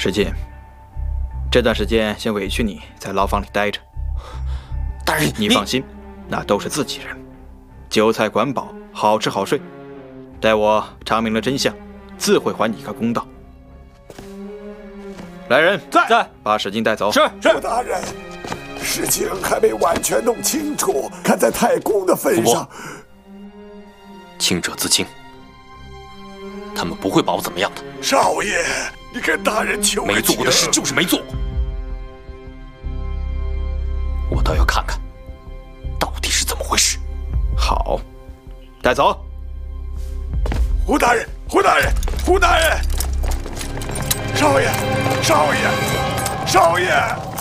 史进，这段时间先委屈你在牢房里待着。 大人， 你放心，那都是自己人，酒菜管饱，好吃好睡。待我查明了真相，自会还你一个公道。来人， 在， 把史进带走。 是。 胡大人，事情还没完全弄清楚，看在太公的份上， 清者自清，他们不会把我怎么样的。 少爷，你跟大人求个情。 没做过的事就是没做过，我倒要看看，到底是怎么回事。 好，带走。 胡大人，胡大人，胡大人，少爷，少爷，少爷。